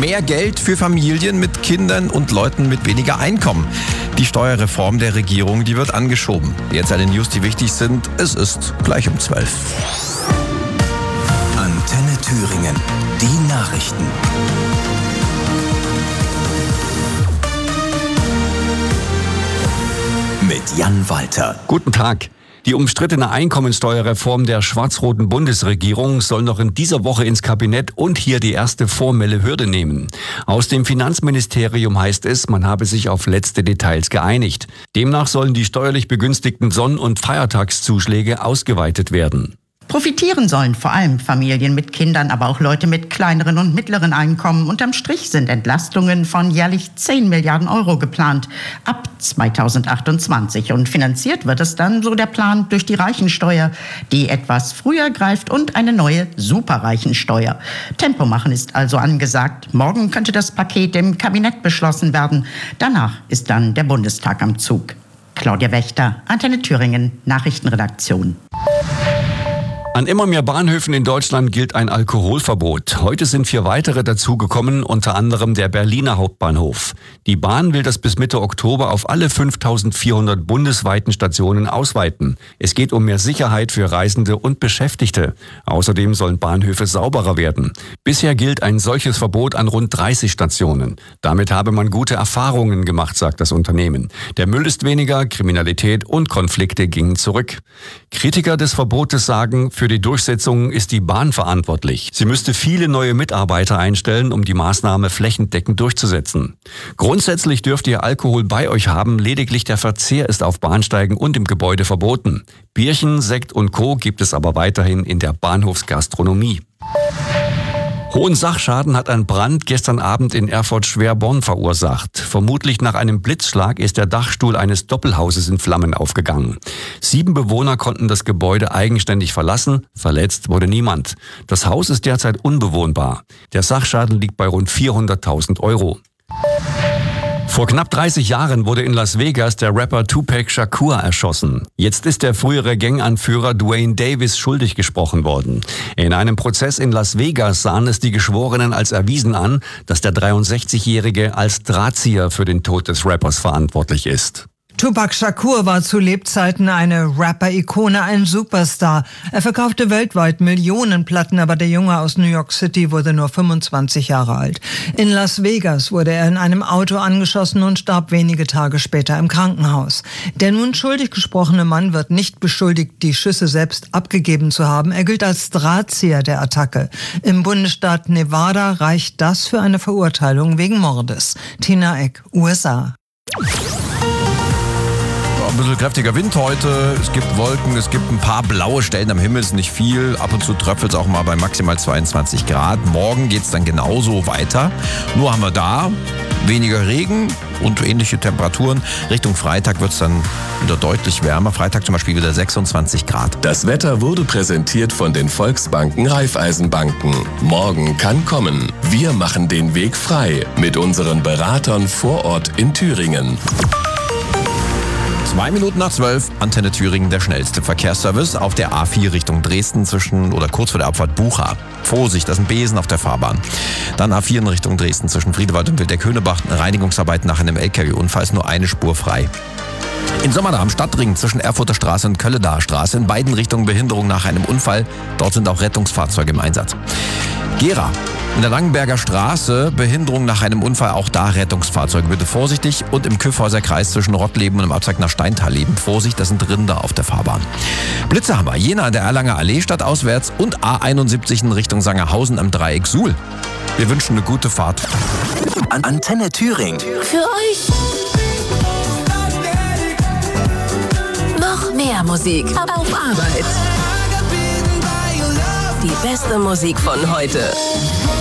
Mehr Geld für Familien mit Kindern und Leuten mit weniger Einkommen. Die Steuerreform der Regierung, die wird angeschoben. Jetzt alle News, die wichtig sind. Es ist gleich um 12. Antenne Thüringen. Die Nachrichten. Mit Jan Walter. Guten Tag. Die umstrittene Einkommensteuerreform der schwarz-roten Bundesregierung soll noch in dieser Woche ins Kabinett und hier die erste formelle Hürde nehmen. Aus dem Finanzministerium heißt es, man habe sich auf letzte Details geeinigt. Demnach sollen die steuerlich begünstigten Sonn- und Feiertagszuschläge ausgeweitet werden. Profitieren sollen vor allem Familien mit Kindern, aber auch Leute mit kleineren und mittleren Einkommen. Unterm Strich sind Entlastungen von jährlich 10 Milliarden Euro geplant ab 2028. Und finanziert wird es dann, so der Plan, durch die Reichensteuer, die etwas früher greift, und eine neue Superreichensteuer. Tempo machen ist also angesagt. Morgen könnte das Paket im Kabinett beschlossen werden. Danach ist dann der Bundestag am Zug. Claudia Wächter, Antenne Thüringen, Nachrichtenredaktion. An immer mehr Bahnhöfen in Deutschland gilt ein Alkoholverbot. Heute sind 4 weitere dazugekommen, unter anderem der Berliner Hauptbahnhof. Die Bahn will das bis Mitte Oktober auf alle 5.400 bundesweiten Stationen ausweiten. Es geht um mehr Sicherheit für Reisende und Beschäftigte. Außerdem sollen Bahnhöfe sauberer werden. Bisher gilt ein solches Verbot an rund 30 Stationen. Damit habe man gute Erfahrungen gemacht, sagt das Unternehmen. Der Müll ist weniger, Kriminalität und Konflikte gingen zurück. Kritiker des Verbotes sagen, für die Durchsetzung ist die Bahn verantwortlich. Sie müsste viele neue Mitarbeiter einstellen, um die Maßnahme flächendeckend durchzusetzen. Grundsätzlich dürft ihr Alkohol bei euch haben, lediglich der Verzehr ist auf Bahnsteigen und im Gebäude verboten. Bierchen, Sekt und Co. gibt es aber weiterhin in der Bahnhofsgastronomie. Hohen Sachschaden hat ein Brand gestern Abend in Erfurt-Schwerbonn verursacht. Vermutlich nach einem Blitzschlag ist der Dachstuhl eines Doppelhauses in Flammen aufgegangen. 7 Bewohner konnten das Gebäude eigenständig verlassen. Verletzt wurde niemand. Das Haus ist derzeit unbewohnbar. Der Sachschaden liegt bei rund 400.000 Euro. Vor knapp 30 Jahren wurde in Las Vegas der Rapper Tupac Shakur erschossen. Jetzt ist der frühere Ganganführer Duane Davis schuldig gesprochen worden. In einem Prozess in Las Vegas sahen es die Geschworenen als erwiesen an, dass der 63-Jährige als Drahtzieher für den Tod des Rappers verantwortlich ist. Tupac Shakur war zu Lebzeiten eine Rapper-Ikone, ein Superstar. Er verkaufte weltweit Millionen Platten, aber der Junge aus New York City wurde nur 25 Jahre alt. In Las Vegas wurde er in einem Auto angeschossen und starb wenige Tage später im Krankenhaus. Der nun schuldig gesprochene Mann wird nicht beschuldigt, die Schüsse selbst abgegeben zu haben. Er gilt als Drahtzieher der Attacke. Im Bundesstaat Nevada reicht das für eine Verurteilung wegen Mordes. Tina Eck, USA. Ein bisschen kräftiger Wind heute, es gibt Wolken, es gibt ein paar blaue Stellen am Himmel, ist nicht viel. Ab und zu tröpfelt es auch mal bei maximal 22 Grad. Morgen geht es dann genauso weiter. Nur haben wir da weniger Regen und ähnliche Temperaturen. Richtung Freitag wird es dann wieder deutlich wärmer. Freitag zum Beispiel wieder 26 Grad. Das Wetter wurde präsentiert von den Volksbanken Raiffeisenbanken. Morgen kann kommen. Wir machen den Weg frei mit unseren Beratern vor Ort in Thüringen. 2 Minuten nach 12, Antenne Thüringen, der schnellste Verkehrsservice auf der A4 Richtung Dresden kurz vor der Abfahrt Bucha. Vorsicht, das ist ein Besen auf der Fahrbahn. Dann A4 in Richtung Dresden zwischen Friedewald und Wildeck-Höhnebach. Reinigungsarbeit nach einem LKW-Unfall, ist nur eine Spur frei. In Sommern am Stadtring zwischen Erfurter Straße und Kölledaer Straße in beiden Richtungen Behinderung nach einem Unfall. Dort sind auch Rettungsfahrzeuge im Einsatz. Gera. In der Langenberger Straße, Behinderung nach einem Unfall, auch da Rettungsfahrzeuge. Bitte vorsichtig. Und im Kyffhäuser Kreis zwischen Rottleben und im Abzweig nach Steintalleben. Vorsicht, das sind Rinder auf der Fahrbahn. Blitze haben wir. Jena an der Erlanger Allee stadtauswärts und A71 in Richtung Sangerhausen am Dreieck Suhl. Wir wünschen eine gute Fahrt. Antenne Thüringen. Für euch. Noch mehr Musik auf Arbeit. Die beste Musik von heute.